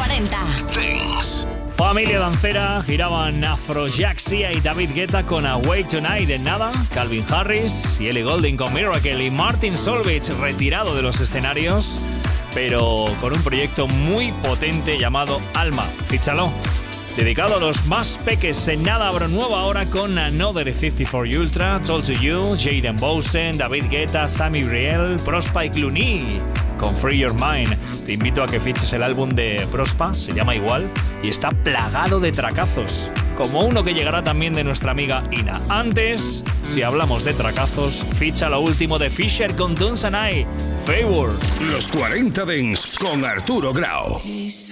40 Dance. Familia dancera, giraban Afrojaxia y David Guetta con Awake Tonight. En nada, Calvin Harris y Ellie Goulding con Miracle y Martin Solveig retirado de los escenarios, pero con un proyecto muy potente llamado Alma. Fíchalo. Dedicado a los más peques. En nada, abro nuevo ahora con Another 54 Ultra, Told to You, Jaden Bosen, David Guetta, Sammy Riel, Prospa y Clooney con Free Your Mind. Te invito a que fiches el álbum de Prospa, se llama igual, y está plagado de tracazos, como uno que llegará también de nuestra amiga Ina. Antes, si hablamos de tracazos, ficha lo último de Fisher con Tunes and I, Favor. Los 40 Dance con Arturo Grau.